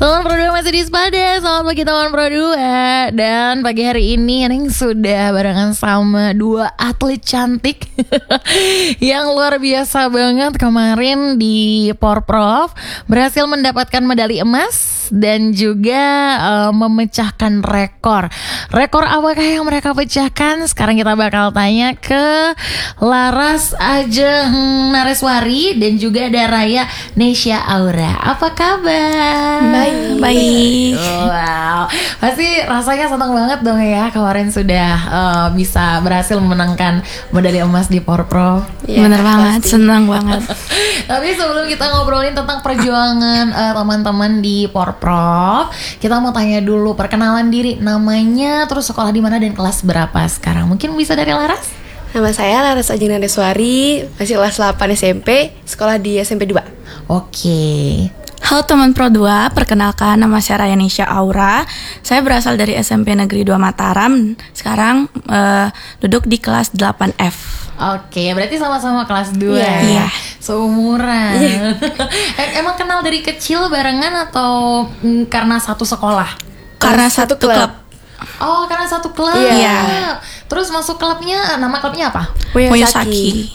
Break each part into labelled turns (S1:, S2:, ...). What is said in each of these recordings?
S1: Teman Pro 2 masih di Spada. Selamat pagi teman Pro 2. Dan pagi hari ini Neng sudah barengan sama dua atlet cantik yang luar biasa banget. Kemarin di Porprov berhasil mendapatkan medali emas dan juga memecahkan rekor. Rekor apakah yang mereka pecahkan? Sekarang kita bakal tanya ke Laras Ajeng Nareswari dan juga ada Raya Nesya Aura. Apa kabar?
S2: Baik.
S1: Wow, pasti rasanya senang banget dong ya. Kemarin sudah bisa berhasil memenangkan medali emas di Porprov.
S2: Ya, bener banget, senang banget.
S1: Tapi sebelum kita ngobrolin tentang perjuangan teman-teman di Porprov, kita mau tanya dulu perkenalan diri, namanya, terus sekolah di mana dan kelas berapa sekarang? Mungkin bisa dari Laras?
S3: Nama saya Laras Ajeng Nareswari, masih kelas 8 SMP, sekolah di SMP 2.
S1: Oke.
S2: Halo teman Pro 2, perkenalkan nama saya Raya Nesya Aura. Saya berasal dari SMP Negeri 2 Mataram. Sekarang duduk di kelas 8F.
S1: Oke, berarti sama-sama kelas 2.
S2: Iya.
S1: Seumuran. Emang kenal dari kecil barengan atau karena satu sekolah?
S2: Karena satu klub.
S1: Oh, karena satu klub.
S2: Iya.
S1: Terus masuk klubnya, nama klubnya apa?
S2: Moyosaki.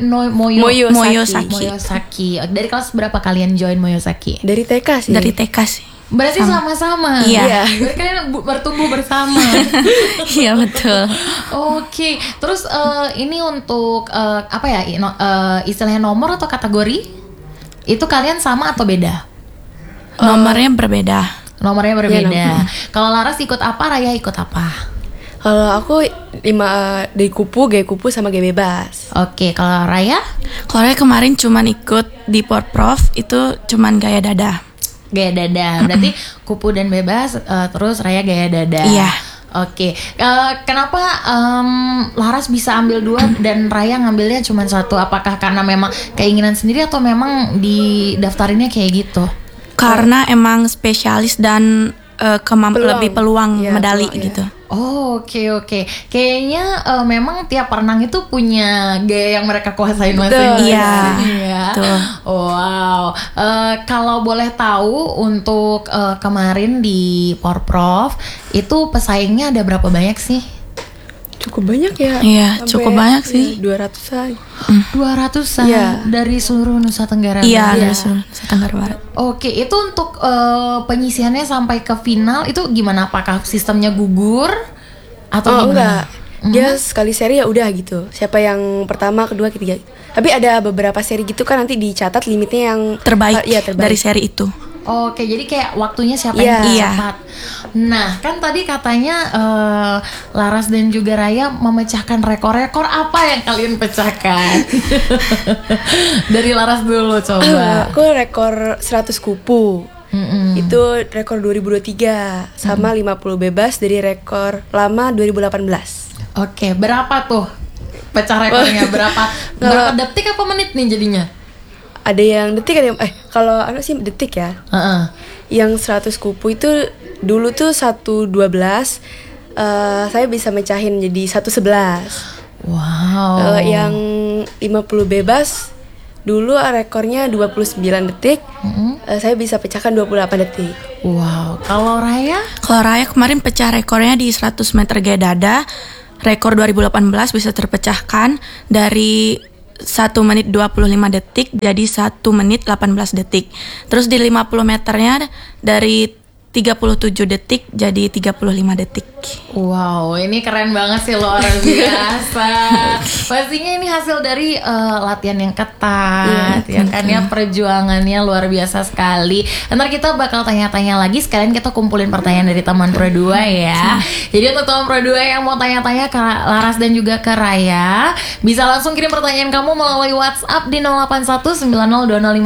S1: Moyosaki. Dari kelas berapa kalian join Moyosaki?
S3: Dari TK sih.
S2: Dari TK sih.
S1: Berarti sama-sama.
S2: Iya.
S1: Berarti kalian bertumbuh bersama.
S2: Iya betul.
S1: Oke. Terus ini untuk apa ya? Istilahnya nomor atau kategori? Itu kalian sama atau beda?
S2: Nomornya berbeda.
S1: Nomornya berbeda.
S3: Iya,
S1: Kalau Laras ikut apa, Raya ikut apa?
S3: Kalau aku dari kupu, G kupu sama G bebas.
S1: Oke, kalau Raya?
S2: Kalau Raya kemarin cuman ikut di Porprov, itu cuman gaya dada.
S1: Gaya dada. Berarti kupu dan bebas, terus Raya gaya dada.
S2: Iya.
S1: Oke. Kenapa Laras bisa ambil 2 dan Raya ngambilnya cuma 1? Apakah karena memang keinginan sendiri atau memang didaftarinnya kayak gitu?
S2: Karena emang spesialis dan lebih peluang
S3: Ya,
S2: medali
S3: peluang,
S2: gitu.
S1: Oh, oke. Kayaknya memang tiap perenang itu punya gaya yang mereka kuasain masing-masing.
S2: Iya. Betul.
S1: Wow. Kalau boleh tahu untuk kemarin di Porprov itu pesaingnya ada berapa banyak sih?
S3: Cukup banyak ya.
S2: Iya,
S3: Sampai,
S2: cukup banyak sih.
S3: 200-an.
S1: 200-an
S3: Iya.
S1: dari seluruh Nusa Tenggara
S2: Iya,
S1: Barat.
S2: dari seluruh Nusa Tenggara Barat.
S1: Oke, itu untuk penyisiannya sampai ke final itu gimana? Apakah sistemnya gugur atau gimana?
S3: Enggak. Dia sekali seri ya udah gitu. Siapa yang pertama, kedua, ketiga. Tapi ada beberapa seri gitu kan nanti dicatat limitnya yang
S2: Terbaik,
S3: terbaik
S2: dari seri itu.
S1: Oke, jadi kayak waktunya siapa
S3: Iya.
S1: yang
S2: Iya.
S1: cepat. Nah, kan tadi katanya Laras dan juga Raya memecahkan rekor-rekor. Apa yang kalian pecahkan? Dari Laras dulu coba.
S3: Aku rekor 100 kupu. Itu rekor 2023 sama 50 bebas dari rekor lama 2018.
S1: Oke, berapa tuh pecah rekornya? Berapa detik apa menit nih jadinya?
S3: Ada yang detik, ada yang kalau anak sih detik ya. Yang 100 kupu itu dulu tuh 112, saya bisa mecahin jadi 111.
S1: Wow.
S3: Yang 50 bebas dulu rekornya 29 detik. Saya bisa pecahkan 28 detik.
S1: Wow. Kalau Raya?
S2: Kalau Raya kemarin pecah rekornya di 100 meter gaya dada. Rekor 2018 bisa terpecahkan dari 1 menit 25 detik jadi 1 menit 18 detik. Terus di 50 meternya dari 37 detik jadi 35 detik.
S1: Wow, ini keren banget sih, luar biasa. Pastinya ini hasil dari latihan yang ketat, ya kan ya, perjuangannya luar biasa sekali. Ntar kita bakal tanya-tanya lagi, sekalian kita kumpulin pertanyaan dari teman Pro 2 ya. Jadi untuk teman Pro 2 yang mau tanya-tanya ke Laras dan juga ke Raya, bisa langsung kirim pertanyaan kamu melalui WhatsApp di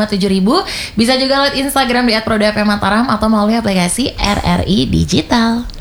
S1: 081902057.000. Bisa juga lihat Instagram di @pro2fmmataram atau melalui aplikasi RRI Digital.